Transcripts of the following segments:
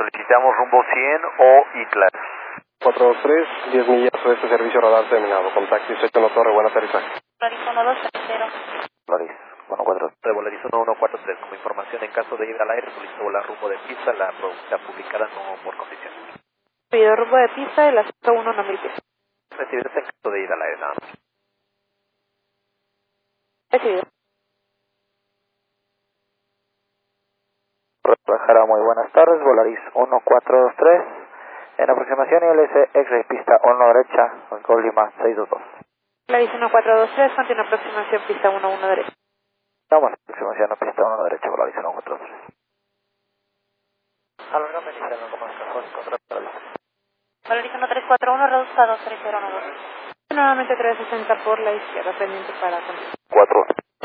Solicitamos rumbo 100 o Itlas. 423, 10 millas oeste, servicio radar terminado. Contacto 18 no torre, buen aterrizaje. Volaris 1230. Volaris 143, Volaris 1143. Como información, en caso de ir al aire, solicito volar rumbo de pista, la publicada no por condición. Pedido rumbo de pista de la 101 no 1000 pies. Recibido en caso de ir al aire nada más. Recibido. Bajara, muy buenas tardes, Volaris 1423. En aproximación ILS X-Ray pista 1 derecha, Gol Lima 622. Volaris 1423, continúa aproximación pista 11 derecha. Vamos, aproximación a pista 1 derecha, Volaris 1423. Alargame inicial, algo más mejor, contrato. Volaris 1341, reducta 23012. Nuevamente 360 por la izquierda, pendiente para continuar. 4.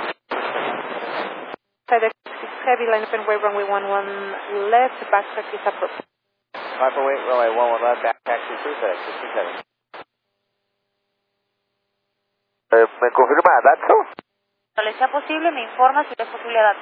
FedEx Heavy, line up and way runway 11 left, backtrack is approach. Microwave, runway 11 left, back taxi 27. ¿Me confirma Datso? No le sea posible, me informa si es posible datos.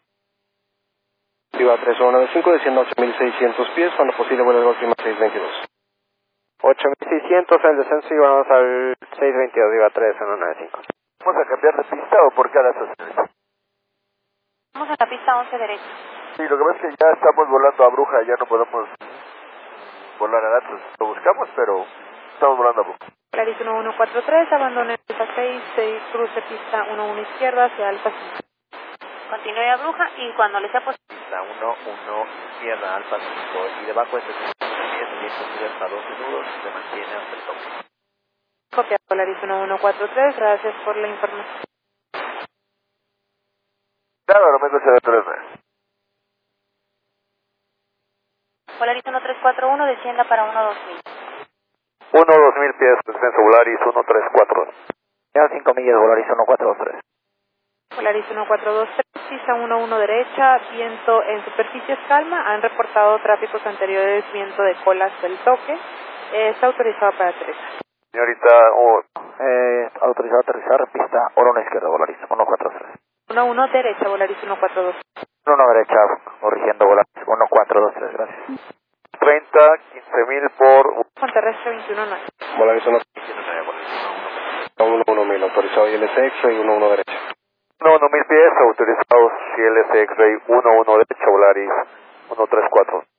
Viva 3195, desciendo a 8600 pies, cuando posible vuelve al clima 622. 8600 el descenso y vamos al 622, Viva 3195. ¿Vamos a cambiar de pista o por qué a las Vamos a la pista 11 derecha. Sí, lo que pasa es que ya estamos volando a Bruja, ya no podemos volar a Datsun. Lo buscamos, pero estamos volando a Bruja. Volaris 1143, abandone Alfa 6, cruce pista 11 izquierda hacia Alfa 5. Continúe a Bruja y cuando le sea posible. Pista 1 izquierda, Alfa 5 y debajo de 710, viento cubierta 12 nudos, se mantiene hasta el toque. Copia Volaris 1143, gracias por la información. Claro, Aeroméxico CD3. Volaris 1341, descienda para 12000. 1-2000 pies, descenso Volaris 134. Ya 5 millas, Volaris 1423. Volaris 1423, pista 11 derecha, viento en superficies calma, han reportado tráficos anteriores, viento de colas del toque, está autorizado para aterrizar. Señorita, autorizado a aterrizar, pista 1 izquierda, Volaris 143. 11 derecha, Volaris 142. 1 derecha, corrigiendo Volaris 1423, gracias. 30, 15,000 por... Con terrestre 219. Volaris 11000, autorizado ILS X-Ray 11 derecha. 1-1000 pies, autorizados ILS X-Ray 11 derecha, Volaris 134.